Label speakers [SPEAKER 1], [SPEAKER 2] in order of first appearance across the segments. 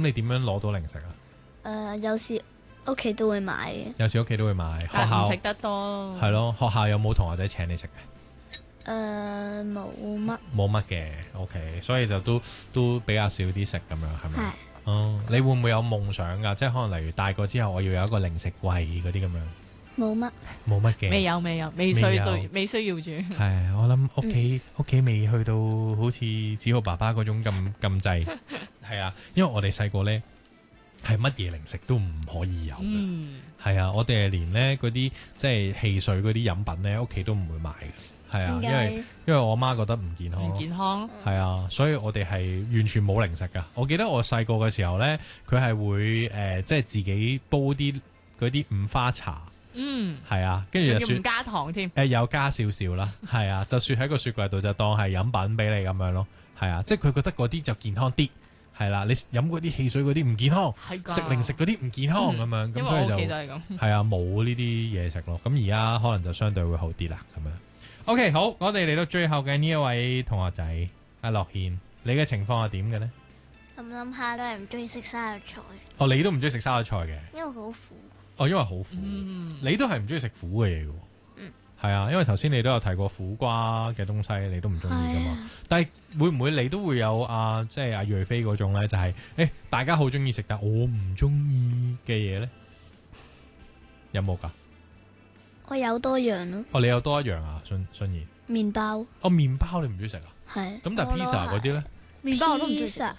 [SPEAKER 1] 你點樣攞到零食啊？
[SPEAKER 2] 有時屋企都會買嘅。
[SPEAKER 1] 有時屋企都會買，學
[SPEAKER 3] 但唔
[SPEAKER 1] 校
[SPEAKER 3] 食得多。
[SPEAKER 1] 係咯，學校有冇同學仔請你食嘅？
[SPEAKER 2] 冇乜。
[SPEAKER 1] 冇乜嘅，OK，所以就都比較少啲食咁樣，係咪？
[SPEAKER 2] 係。
[SPEAKER 1] 哦，你會唔會有夢想㗎？即係可能例如大個之後，我要有一個零食櫃嗰啲咁樣。
[SPEAKER 2] 冇乜。
[SPEAKER 1] 冇乜嘅。
[SPEAKER 3] 未有，未需要住。
[SPEAKER 1] 係，我諗屋企未去到好似子豪爸爸嗰種咁滯。係啊，因為我哋細個咧係乜嘢零食都唔可以有嘅。係啊，我哋係連咧嗰啲即係汽水嗰啲飲品咧，屋企都唔會買嘅。係啊，因為我媽覺得唔健康。
[SPEAKER 3] 唔健康。
[SPEAKER 1] 係啊，所以我哋係完全冇零食噶。我記得我細個嘅時候咧，佢係會即係自己煲啲嗰啲五花茶。係啊，跟住就
[SPEAKER 3] 仲要唔加糖添。
[SPEAKER 1] 有加少少啦，係啊，就雪喺個雪櫃度就當係飲品俾你咁樣咯。係啊，即係佢覺得嗰啲就健康啲。係啦，你飲嗰啲汽水嗰啲唔健康，食零食嗰啲唔健康咁樣，咁所以就係啊冇呢啲嘢食咯。咁而家可能就相對會好啲啦咁樣。OK， 好，我哋嚟到最後嘅呢一位同學仔阿樂軒，你嘅情況係點嘅呢？
[SPEAKER 2] 諗下都係唔中意食沙律菜。
[SPEAKER 1] 哦，你都唔中意食沙律菜嘅？
[SPEAKER 2] 因為好苦。
[SPEAKER 1] 哦，因為好苦。你都係唔中意食苦嘅嘢嘅？係啊，因為頭先你都有提過苦瓜嘅東西，你都唔中意噶嘛。但係會唔會你都會有即係阿瑞飛嗰種咧，就係大家好中意食，但我唔中意嘅嘢咧，有冇噶？
[SPEAKER 2] 我有多樣咯。
[SPEAKER 1] 哦，你有多一樣啊，信怡。
[SPEAKER 2] 麵包。
[SPEAKER 1] 哦，麵包你唔中意食啊？
[SPEAKER 2] 係。
[SPEAKER 1] 咁但係 pizza 嗰啲咧？
[SPEAKER 3] 麵包我都唔中意食。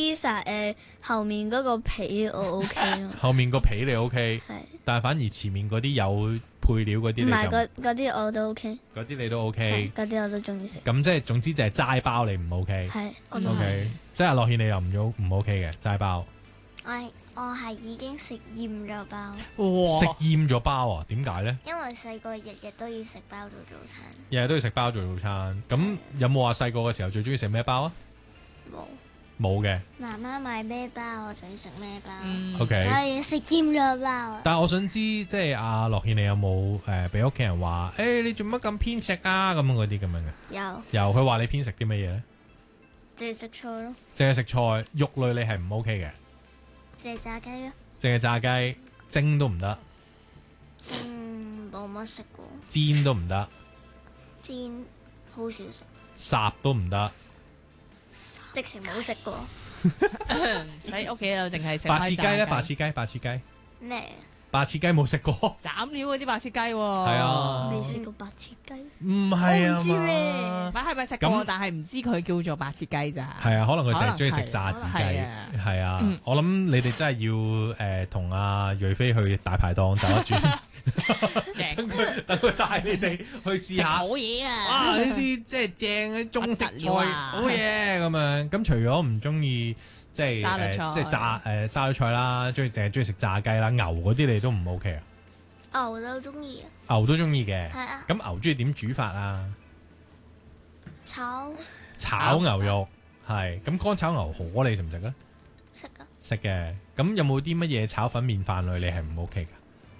[SPEAKER 2] pizza 後面嗰個皮我 OK 咯。
[SPEAKER 1] 後面個皮你 OK。
[SPEAKER 2] 係。
[SPEAKER 1] 但係反而前面嗰啲有配料嗰啲你就唔係
[SPEAKER 2] 嗰啲我都 OK。
[SPEAKER 1] 嗰啲你都 OK。
[SPEAKER 2] 嗰啲我都中意食。
[SPEAKER 1] 咁即係總之就係齋包你唔 OK。
[SPEAKER 2] 係。
[SPEAKER 1] OK。即係阿樂軒你又唔 OK 嘅齋包。
[SPEAKER 2] 我係已經食厭咗包。
[SPEAKER 1] 食厭咗包啊？點解咧？
[SPEAKER 2] 因為細個日日都要食包做早餐。
[SPEAKER 1] 日日都要食包做早餐。咁有冇話細個嘅時候最中意食咩包啊？冇嘅。
[SPEAKER 2] 媽媽買咩包，我就要食咩包。
[SPEAKER 1] OK。
[SPEAKER 2] 我要食厭咗包。
[SPEAKER 1] 但係我想知，即係阿樂軒，你有冇俾屋企人話你做乜咁偏食啊？咁嗰啲咁樣嘅。有。佢話你偏食啲乜嘢咧？
[SPEAKER 2] 淨係食菜咯。
[SPEAKER 1] 淨係食菜，肉類你係唔 OK 嘅。
[SPEAKER 2] 淨係炸雞咯。
[SPEAKER 1] 淨係炸雞，蒸都唔得。
[SPEAKER 2] 蒸冇乜食過。
[SPEAKER 1] 煎都唔得。
[SPEAKER 2] 煎好少食。
[SPEAKER 1] 烚都唔得。
[SPEAKER 2] 直情冇食過。
[SPEAKER 3] 喺屋企就淨係食
[SPEAKER 1] 白切雞咧，白切雞
[SPEAKER 2] 咩？
[SPEAKER 1] 白切雞冇食過。
[SPEAKER 3] 斬料嗰啲白切雞喎。
[SPEAKER 1] 係啊。
[SPEAKER 2] 未食過白切雞。
[SPEAKER 1] 唔係啊嘛。
[SPEAKER 2] 我唔知咩。
[SPEAKER 3] 係咪食過？但係唔知佢叫做白切雞咋。
[SPEAKER 1] 係啊，可能佢就係中意食炸子雞。係啊，我諗你哋真係要同阿瑞飛去大排檔走一轉。等佢帶你哋去試下
[SPEAKER 3] 好嘢啊！
[SPEAKER 1] 哇，呢啲即係正嘅中式菜，好嘢咁樣。咁除咗唔中意即係即係炸沙律菜啦，淨係中意食炸雞啦，牛嗰啲你都唔 OK 啊？
[SPEAKER 2] 牛都中意。
[SPEAKER 1] 牛都中意嘅。
[SPEAKER 2] 係啊。
[SPEAKER 1] 咁牛中意點煮法啊？炒牛肉係。咁乾炒牛河你食唔食咧？
[SPEAKER 2] 食噶。
[SPEAKER 1] 食嘅。咁有冇啲乜嘢炒粉麵飯類你係唔 OK 噶？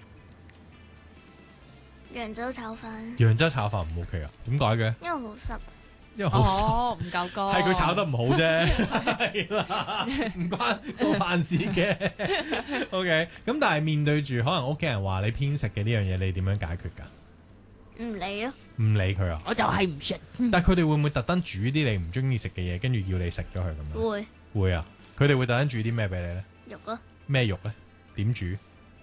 [SPEAKER 2] 揚州炒飯。
[SPEAKER 1] 揚州炒飯唔 OK 啊？點解嘅？
[SPEAKER 2] 因為好濕。
[SPEAKER 1] 因為好濕，
[SPEAKER 3] 唔夠乾。
[SPEAKER 1] 係佢炒得唔好啫，係啦，唔關個飯事嘅。OK， 咁但係面對住可能屋企人話你偏食嘅呢樣嘢，你點樣解決㗎？
[SPEAKER 2] 唔理咯。
[SPEAKER 1] 唔理佢啊？
[SPEAKER 3] 我就係唔食。
[SPEAKER 1] 但係佢哋會唔會特登煮啲你唔中意食嘅嘢，跟住要你食咗佢咁樣？
[SPEAKER 2] 會。
[SPEAKER 1] 會啊！佢哋會特登煮啲咩俾你咧？
[SPEAKER 2] 肉咯。
[SPEAKER 1] 咩肉咧？點煮？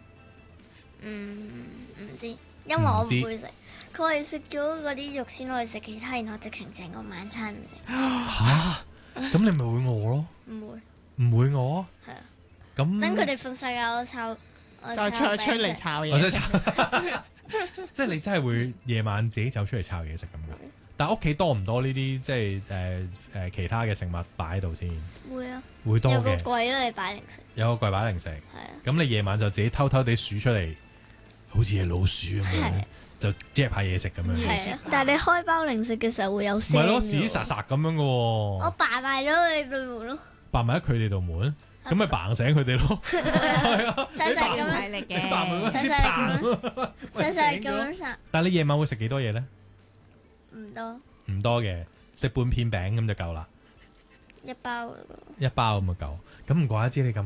[SPEAKER 2] 唔知。因為我唔會食，佢係食咗嗰啲肉先可以食其他，然後直情成個晚餐唔食。
[SPEAKER 1] 嚇！咁你咪會餓咯？
[SPEAKER 2] 唔會。
[SPEAKER 1] 唔會餓？係
[SPEAKER 2] 啊。
[SPEAKER 1] 咁。
[SPEAKER 2] 等佢哋瞓晒覺，我
[SPEAKER 3] 出嚟炒嘢。
[SPEAKER 1] 即係你真係會夜晚自己走出嚟炒嘢食咁㗎？但係屋企多唔多呢啲即係其他嘅食物擺喺度先？會啊。會多嘅。有個櫃咧，你擺零食。有個櫃擺零食。係啊。咁你夜晚就自己偷偷地數出嚟。好似係老鼠咁樣，就夾下嘢食咁樣。係啊，但係你開包零食嘅時候會有聲。唔係咯，屎殺殺咁樣嘅喎。我扮埋咗你對門咯。扮埋喺佢哋度門，咁咪扮醒佢哋咯。係啊，細細咁樣嚟嘅，細細咁樣殺。但係你夜晚會食幾多嘢咧？唔多。唔多嘅，食半片餅咁就夠啦。一包咁就夠。咁唔怪得知你咁。